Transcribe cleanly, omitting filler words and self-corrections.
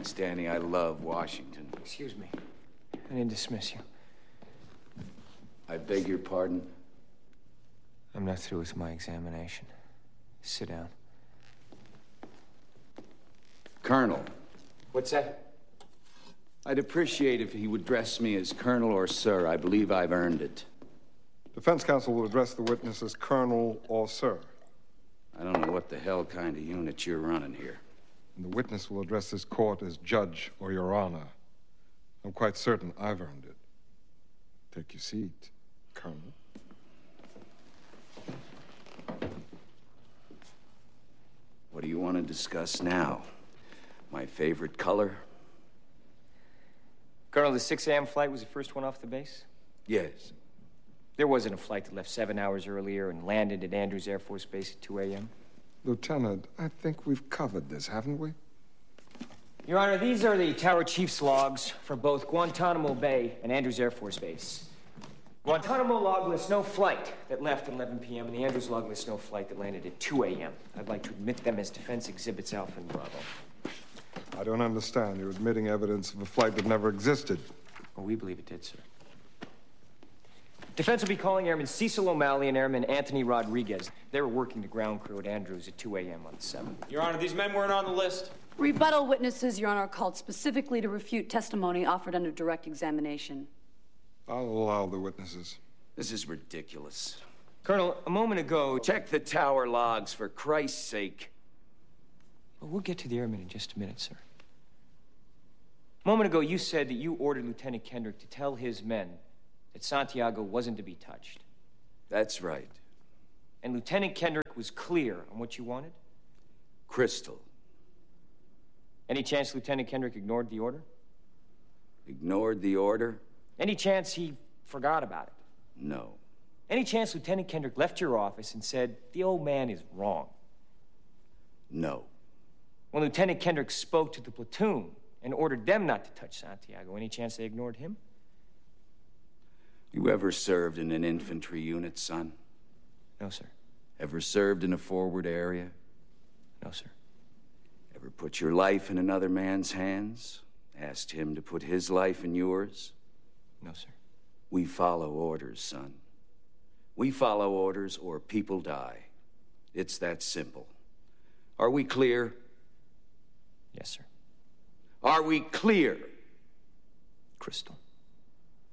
Thanks, Danny. I love Washington. Excuse me. I didn't dismiss you. I beg your pardon? I'm not through with my examination. Sit down. Colonel. What's that? I'd appreciate if he would address me as Colonel or Sir. I believe I've earned it. Defense counsel will address the witness as Colonel or Sir. I don't know what the hell kind of unit you're running here. And the witness will address this court as Judge or Your Honor. I'm quite certain I've earned it. Take your seat, Colonel. What do you want to discuss now? My favorite color? Colonel, the 6 a.m. flight was the first one off the base? Yes. There wasn't a flight that left 7 hours earlier and landed at Andrews Air Force Base at 2 a.m.? Lieutenant, I think we've covered this, haven't we? Your Honor, these are the Tower Chief's logs for both Guantanamo Bay and Andrews Air Force Base. Guantanamo log lists no flight that left at 11 p.m., and the Andrews log lists no flight that landed at 2 a.m. I'd like to admit them as defense exhibits Alpha and Bravo. I don't understand. You're admitting evidence of a flight that never existed. Well, we believe it did, sir. Defense will be calling Airman Cecil O'Malley and Airman Anthony Rodriguez. They were working the ground crew at Andrews at 2 a.m. on the 7th. Your Honor, these men weren't on the list. Rebuttal witnesses, Your Honor, are called specifically to refute testimony offered under direct examination. I'll allow the witnesses. This is ridiculous. Colonel, a moment ago... Check the tower logs, for Christ's sake. Well, we'll get to the airmen in just a minute, sir. A moment ago, you said that you ordered Lieutenant Kendrick to tell his men that Santiago wasn't to be touched. That's right. And Lieutenant Kendrick was clear on what you wanted? Crystal. Any chance Lieutenant Kendrick ignored the order? Ignored the order? Any chance he forgot about it? No. Any chance Lieutenant Kendrick left your office and said, the old man is wrong? No. When Lieutenant Kendrick spoke to the platoon and ordered them not to touch Santiago, any chance they ignored him? You ever served in an infantry unit, son? No, sir. Ever served in a forward area? No, sir. Ever put your life in another man's hands? Asked him to put his life in yours? No, sir. We follow orders, son. We follow orders or people die. It's that simple. Are we clear? Yes, sir. Are we clear? Crystal.